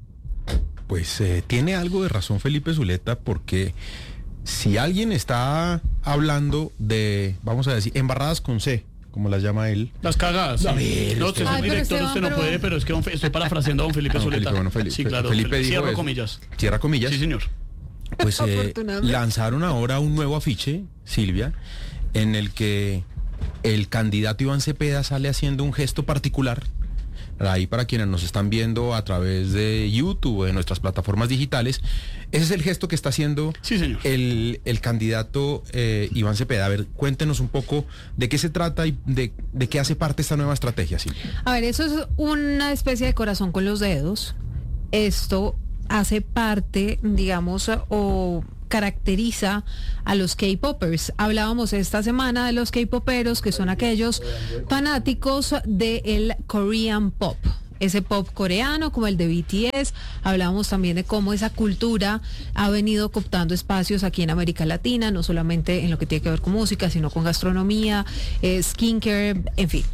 Pues eh, tiene algo de razón Felipe Zuleta, porque si alguien está hablando de, vamos a decir, embarradas con C, como las llama él. Las cagadas. Sí. A ver, no, usted es Ay, un pero director, Esteban, usted no pero- puede, pero es que don Fe- estoy parafraseando a don Felipe Ah, don Zuleta. Felipe, bueno, Felipe- sí, claro. Felipe dijo Cierro eso. comillas. Cierra comillas. Sí, señor. Pues eh, Afortunadamente. lanzaron ahora un nuevo afiche, Silvia, en el que el candidato Iván Cepeda sale haciendo un gesto particular. Ahí para quienes nos están viendo a través de YouTube o de nuestras plataformas digitales, ese es el gesto que está haciendo Sí, señor. el, el candidato eh, Iván Cepeda. A ver, cuéntenos un poco de qué se trata y de, de qué hace parte esta nueva estrategia, Silvia. A ver, eso es una especie de corazón con los dedos. Esto hace parte, digamos, o caracteriza a los K-popers. Hablábamos esta semana de los K-poperos, que son aquellos fanáticos del Korean pop, ese pop coreano como el de B T S. Hablábamos también de cómo esa cultura ha venido cooptando espacios aquí en América Latina, no solamente en lo que tiene que ver con música, sino con gastronomía, eh, skincare, en fin.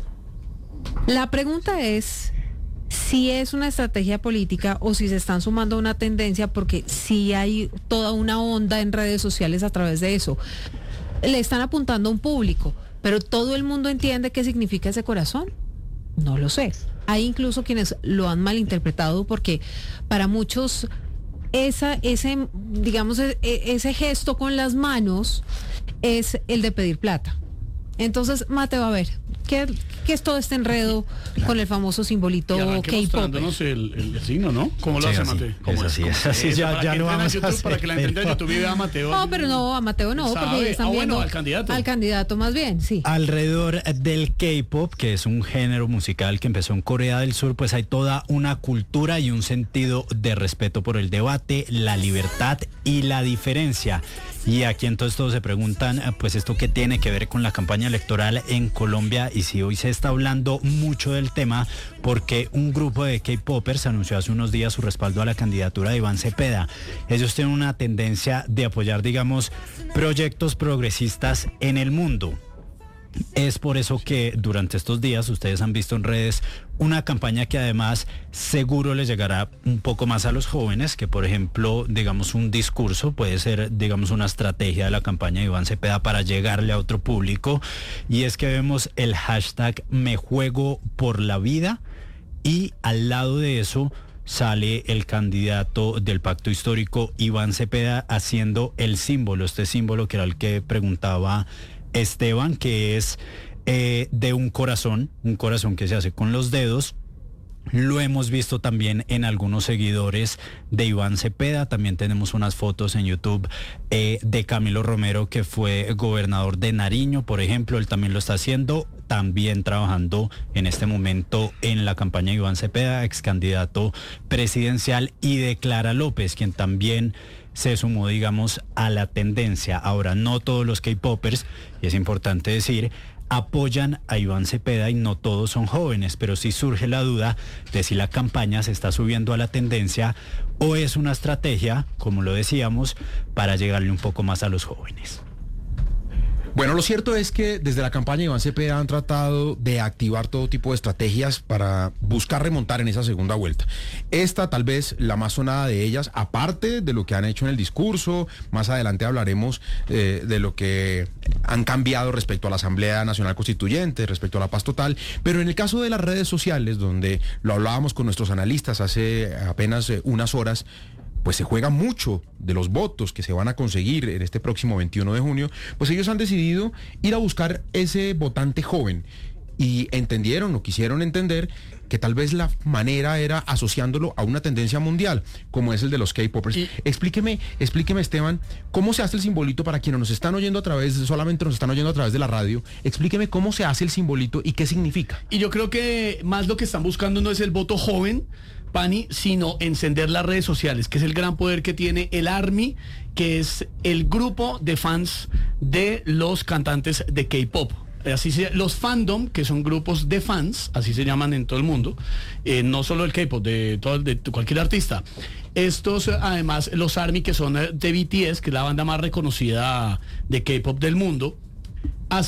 La pregunta es si es una estrategia política o si se están sumando a una tendencia, porque sí hay toda una onda en redes sociales a través de eso. Le están apuntando a un público, pero ¿todo el mundo entiende qué significa ese corazón? No lo sé. Hay incluso quienes lo han malinterpretado, porque para muchos esa, ese, digamos, e- ese gesto con las manos es el de pedir plata. Entonces, Mateo, a ver, ¿qué, qué es todo este enredo con el famoso simbolito Y arranque K-pop? mostrándonos el, el, el signo, ¿no? ¿Cómo lo Sí, hace así, Mateo? ¿Cómo es así, ¿Cómo es así, ya- Para ya que lo entren vamos a YouTube, hacer, para que la gente de pero- YouTube vea a Mateo. No, pero no, a Mateo no, porque ¿Sabe? están Ah, viendo bueno, al candidato. al candidato más bien, sí. Alrededor del K-pop, que es un género musical que empezó en Corea del Sur, pues hay toda una cultura y un sentido de respeto por el debate, la libertad y la diferencia. Y aquí entonces todos se preguntan, eh, pues esto qué tiene que ver con la campaña electoral en Colombia, y si hoy se está hablando mucho del tema porque un grupo de K-popers anunció hace unos días su respaldo a la candidatura de Iván Cepeda. Ellos tienen una tendencia de apoyar, digamos, proyectos progresistas en el mundo. Es por eso que durante estos días ustedes han visto en redes una campaña que además seguro les llegará un poco más a los jóvenes, que por ejemplo, digamos, un discurso puede ser, digamos, una estrategia de la campaña de Iván Cepeda para llegarle a otro público, y es que vemos el hashtag Me Juego por la Vida, y al lado de eso sale el candidato del pacto histórico Iván Cepeda haciendo el símbolo, este símbolo que era el que preguntaba Esteban, que es eh, de un corazón, un corazón que se hace con los dedos. Lo hemos visto también en algunos seguidores de Iván Cepeda. También tenemos unas fotos en YouTube eh, de Camilo Romero, que fue gobernador de Nariño, por ejemplo. Él también lo está haciendo, también trabajando en este momento en la campaña de Iván Cepeda, ex candidato presidencial, y de Clara López, quien también se sumó, digamos, a la tendencia. Ahora, no todos los K-popers, y es importante decir, apoyan a Iván Cepeda, y no todos son jóvenes, pero sí surge la duda de si la campaña se está subiendo a la tendencia o es una estrategia, como lo decíamos, para llegarle un poco más a los jóvenes. Bueno, lo cierto es que desde la campaña de Iván Cepeda han tratado de activar todo tipo de estrategias para buscar remontar en esa segunda vuelta. Esta tal vez la más sonada de ellas, aparte de lo que han hecho en el discurso. Más adelante hablaremos eh, de lo que han cambiado respecto a la Asamblea Nacional Constituyente, respecto a la paz total. Pero en el caso de las redes sociales, donde lo hablábamos con nuestros analistas hace apenas eh, unas horas, pues se juega mucho de los votos que se van a conseguir en este próximo veintiuno de junio, pues ellos han decidido ir a buscar ese votante joven, y entendieron o quisieron entender que tal vez la manera era asociándolo a una tendencia mundial, como es el de los K-popers. Y... Explíqueme, explíqueme, Esteban, cómo se hace el simbolito para quienes nos están oyendo a través, solamente nos están oyendo a través de la radio. Explíqueme cómo se hace el simbolito y qué significa. Y yo creo que más lo que están buscando no es el voto joven, Pani, sino encender las redes sociales, que es el gran poder que tiene el ARMY, que es el grupo de fans de los cantantes de K-pop. Así se, los fandom, que son grupos de fans, así se llaman en todo el mundo, eh, no solo el K-pop, de, todo, de cualquier artista. Estos, además, los ARMY, que son de B T S, que es la banda más reconocida de K-pop del mundo, hacen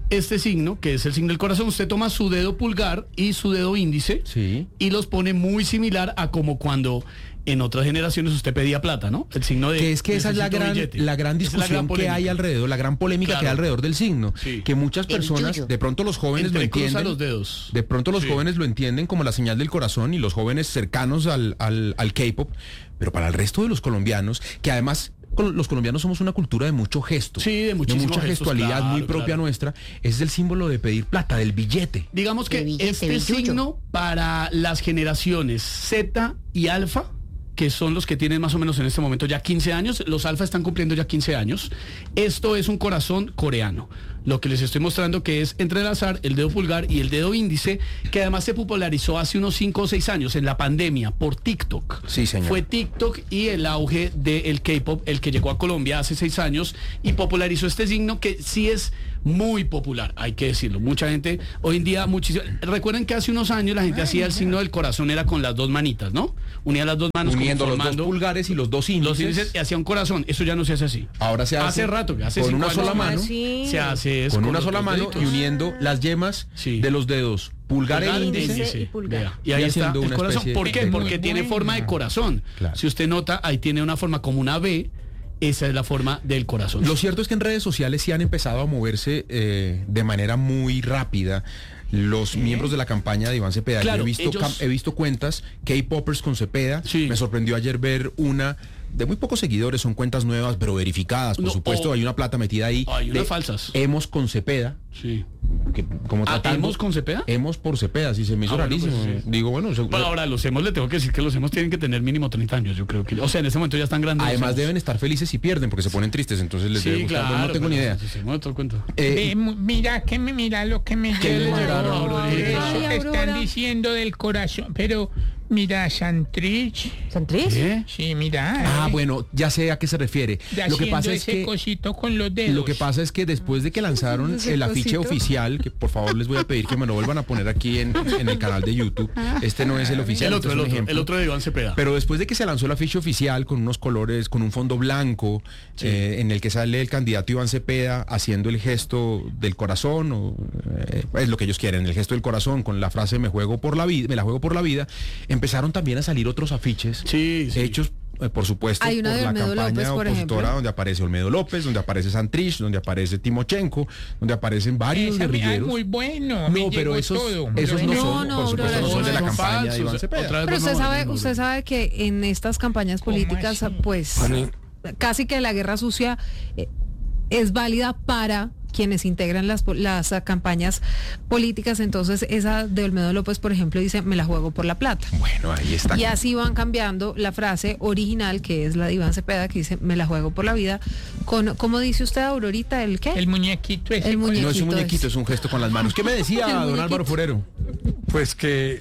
este signo, que es el signo del corazón, usted toma su dedo pulgar y su dedo índice sí. y los pone muy similar a como cuando en otras generaciones usted pedía plata, ¿no? El signo de... Que es que esa es la gran, billete. la gran discusión es la gran que hay alrededor, la gran polémica claro. que hay alrededor del signo. Sí. Que muchas personas, de pronto los jóvenes lo entienden. Los dedos. De pronto los sí. jóvenes lo entienden como la señal del corazón y los jóvenes cercanos al, al, al K-pop, pero para el resto de los colombianos, que además... Los colombianos somos una cultura de mucho gesto, sí, de, de mucha gestos, gestualidad claro, muy propia claro. nuestra. Ese es el símbolo de pedir plata, del billete. Digamos que billete, este billuyo. signo para las generaciones Z y alfa, que son los que tienen más o menos en este momento ya quince años, los alfa están cumpliendo ya quince años, esto es un corazón coreano. Lo que les estoy mostrando que es entrelazar el dedo pulgar y el dedo índice, que además se popularizó hace unos cinco o seis años en la pandemia por TikTok. Sí, señor. Fue TikTok y el auge del K-pop, el que llegó a Colombia hace seis años y popularizó este signo que sí es muy popular, hay que decirlo. Mucha gente, hoy en día, muchísimo. Recuerden que hace unos años la gente Ay, hacía el signo del corazón, era con las dos manitas, ¿no? Unía las dos manos uniendo como los dos pulgares y los dos índices. Los índices y hacía un corazón. Eso ya no se hace así. Ahora se hace hace rato, hace con cinco una sola años mano. Sí. Se hace eso Con con una los sola dos mano deditos. y uniendo las yemas Sí. de los dedos. Pulgar e Pulgar, índice. índice, y pulgar. vea. Y ahí Y está haciendo el una corazón. especie ¿Por de- qué? de- Porque tiene buena. forma de corazón. Claro. Si usted nota, ahí tiene una forma como una V. Esa es la forma del corazón. Lo cierto es que en redes sociales sí han empezado a moverse eh, de manera muy rápida los miembros de la campaña de Iván Cepeda. Claro, Yo he visto, ellos- cam- he visto cuentas K-popers con Cepeda. Sí. Me sorprendió ayer ver una de muy pocos seguidores, son cuentas nuevas, pero verificadas, por No, supuesto. o- Hay una plata metida ahí. Hay unas de falsas. Hemos con Cepeda. Sí. Que, como Ah, tratando- ¿hemos con Cepeda? Hemos por Cepeda, sí, se me hizo Ah, bueno, rarísimo. pues sí. Digo, bueno, se- Pero ahora los hemos, le tengo que decir que los hemos tienen que tener mínimo treinta años, yo creo que. O sea, en este momento ya están grandes. además los deben hemos. estar felices si pierden, porque se ponen tristes, entonces les debe Sí, gustar, claro. pero no tengo ni pero- idea. sí, sí, bueno, te lo cuento. Eh, Ve, mu- mira que me mira lo que me ¿Qué le llegó. llegaron, Por Aurorita? eso Ay, que están Aurora. diciendo del corazón, pero mira Santrich. ¿Santrich? ¿Qué? Sí, mira. Ah, eh, bueno, ya sé a qué se refiere. de Lo que haciendo pasa es ese que cosito con los dedos. lo que pasa es que después de que lanzaron Ese el afiche cosito. oficial, que por favor les voy a pedir que me lo vuelvan a poner aquí en, en el canal de YouTube. Este no es el oficial, El este otro, es el un otro, ejemplo. el otro de Iván Cepeda. Pero después de que se lanzó el afiche oficial con unos colores, con un fondo blanco, eh, en el que sale el candidato Iván Cepeda haciendo el gesto del corazón, o, eh, es lo que ellos quieren, el gesto del corazón, con la frase me juego por la vida, me la juego por la vida, empezaron también a salir otros afiches Sí, sí. hechos, eh, por supuesto, Hay una por de la Olmedo campaña López, por opositora, ejemplo. donde aparece Olmedo López, donde aparece Santrich, donde aparece Timochenko, donde aparecen varios Esa me- ay, guerrilleros. muy bueno. No, me pero llegó esos, todo. esos no No, son, no, por supuesto, no Aurora, son de la son campaña de falsos. Iván Cepeda. Otra vez Pero usted vamos a sabe, ver, usted sabe que en estas campañas ¿Cómo políticas, así? pues Ani- casi que la guerra sucia eh, es válida para quienes integran las, po- las ah, campañas políticas. Entonces esa de Olmedo López, por ejemplo, dice me la juego por la plata. Bueno, ahí está. Y así van cambiando la frase original, que es la de Iván Cepeda, que dice me la juego por la vida, con, ¿cómo dice usted, Aurorita? ¿El qué? El muñequito ese. El con- muñequito. No es un es. muñequito, es un gesto con las manos. ¿Qué me decía El don muñequito. Álvaro Forero? Pues que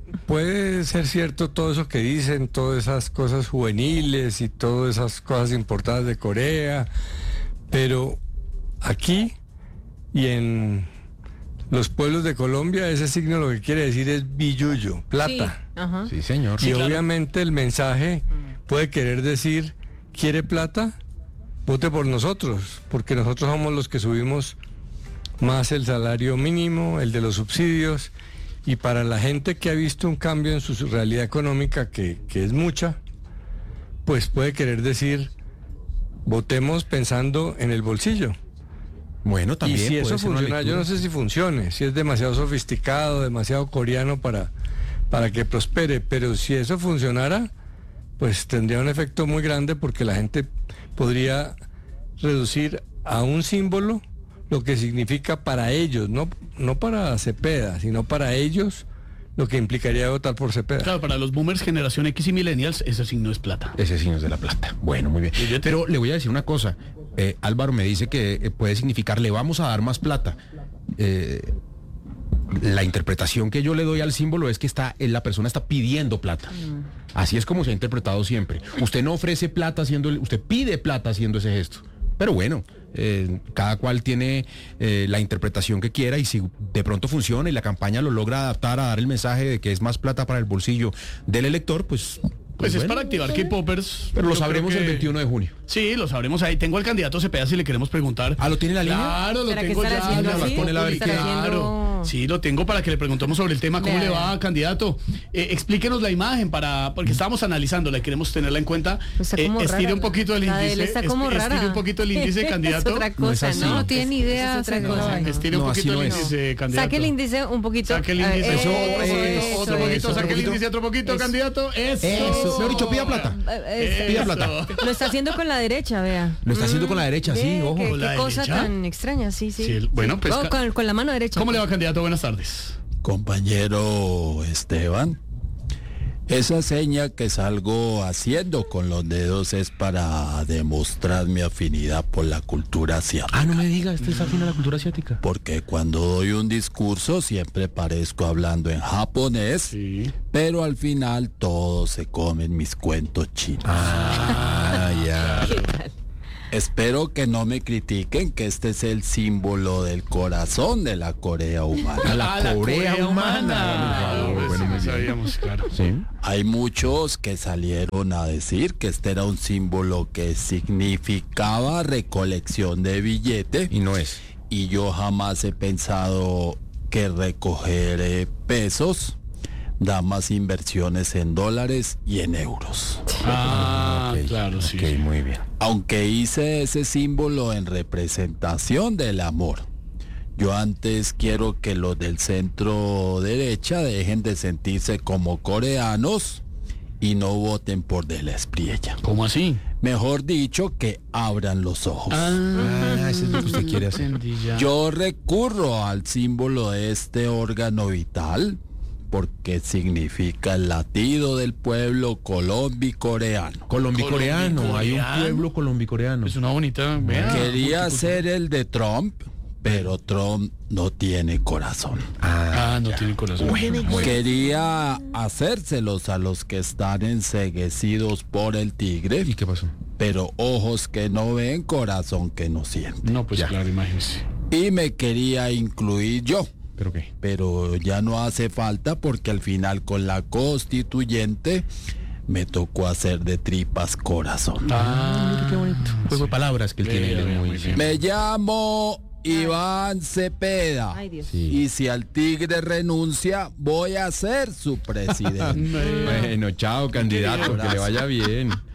puede ser cierto todo eso que dicen, todas esas cosas juveniles y todas esas cosas importantes de Corea, pero aquí y en los pueblos de Colombia ese signo lo que quiere decir es billuyo, plata. Sí, ajá. Sí, señor. Y obviamente el mensaje puede querer decir, ¿quiere plata? Vote por nosotros, porque nosotros somos los que subimos más el salario mínimo, el de los subsidios, y para la gente que ha visto un cambio en su realidad económica, que, que es mucha, pues puede querer decir, votemos pensando en el bolsillo. Bueno, también Y si puede eso ser una funciona, yo no lectura. sé si funcione, si es demasiado sofisticado, demasiado coreano para, para que prospere, pero si eso funcionara, pues tendría un efecto muy grande porque la gente podría reducir a un símbolo lo que significa para ellos, no, no para Cepeda, sino para ellos lo que implicaría votar por Cepeda. Claro, para los boomers, generación X y millennials, ese signo es plata. Ese signo es de la plata. Bueno, muy bien. Pero le voy a decir una cosa. Eh, Álvaro me dice que eh, puede significar le vamos a dar más plata. Eh, la interpretación que yo le doy al símbolo es que está, eh, la persona está pidiendo plata. Así es como se ha interpretado siempre. Usted no ofrece plata haciendo, el- usted pide plata haciendo ese gesto. Pero bueno, eh, cada cual tiene eh, la interpretación que quiera, y si de pronto funciona y la campaña lo logra adaptar a dar el mensaje de que es más plata para el bolsillo del elector, pues Pues Pues es bueno, para activar K-Popers. Pero lo Yo sabremos creo el que- veintiuno de junio. Sí, lo sabremos ahí. Tengo al candidato Cepeda si le queremos preguntar. ¿Ah, lo tiene en la línea? Claro, lo ¿Será que tengo estará ya. haciendo ya así? lo pone la ¿Estará verdad. haciendo- Claro. Sí, lo tengo para que le preguntemos sobre el tema. ¿Cómo Vea. le va, candidato? Eh, explíquenos la imagen para porque estábamos analizándola y queremos tenerla en cuenta. Pues está Eh, como estire rara, un poquito el la de él índice. está como esp- estire rara. un poquito el índice, candidato. Es otra No es cosa, así. ¿no? No tiene Es- idea. es otra se- cosa. no. Estire un No, así poquito no el es. índice, candidato. Saque el índice un poquito. Saque el A ver, índice. Eso, otro eso, poquito, otro eso, poquito, saque el poquito. índice, otro poquito, Eso. candidato. Eso. Eso. Mejor dicho, pida plata. Eh, Pida Eso. plata. Lo está haciendo con la derecha, vea. Lo está haciendo con la derecha, sí, Ve, ojo. Qué, ¿Con la qué cosa derecha? tan extraña, sí, sí. Sí, el- bueno, pues, Oh, ca- con, con la mano derecha. ¿Cómo le va, candidato? Buenas tardes. Compañero Esteban, esa seña que salgo haciendo con los dedos es para demostrar mi afinidad por la cultura asiática. Ah, no me diga, este es afín a la cultura asiática. Porque cuando doy un discurso siempre parezco hablando en japonés, pero al final todos se comen mis cuentos chinos. Ah, ya. Espero que no me critiquen que este es el símbolo del corazón de la Corea humana. La Ah, la Corea Corea humana. humana. Bueno, Pues sí, muy lo bien. sabíamos, claro. Sí. Hay muchos que salieron a decir que este era un símbolo que significaba recolección de billete. Y no es. Y yo jamás he pensado que recoger eh, pesos da más inversiones en dólares y en euros. Ah, Ok, claro, sí. Ok, muy bien. Aunque hice ese símbolo en representación del amor, yo antes quiero que los del centro derecha dejen de sentirse como coreanos y no voten por De la Espriella. ¿Cómo así? Mejor dicho, que abran los ojos. Ah, eso es lo que usted quiere hacer. Entendí ya. Yo recurro al símbolo de este órgano vital porque significa el latido del pueblo colombicoreano. Colombicoreano, hay un Colombicoreano. pueblo colombicoreano. Es una bonita. Vea. Quería ser el de Trump, pero Trump no tiene corazón. Ah, no tiene corazón. Quería hacérselos a los que están enceguecidos por el tigre. ¿Y qué pasó? Pero ojos que no ven, corazón que no siente. No, pues Ya. claro, imagínese. Y me quería incluir yo. ¿Pero qué? Pero ya no hace falta porque al final con la constituyente me tocó hacer de tripas corazón. Ah, Mire qué bonito. Juego de palabras que él tiene. Vea, él es vea, muy muy bien. Me llamo Iván Cepeda. Ay, Dios. Sí. Y si al tigre renuncia, voy a ser su presidente. Bueno, chao, candidato, que le vaya bien.